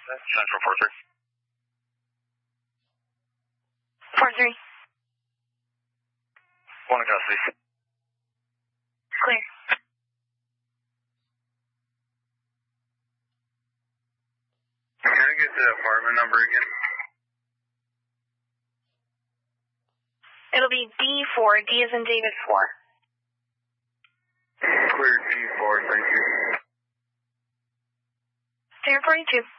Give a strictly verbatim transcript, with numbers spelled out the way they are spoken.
Central four three. four three. One in custody. Clear. Can I get the apartment number again? It'll be D four, D as in David four. Clear D four, thank you. Stand forty-two.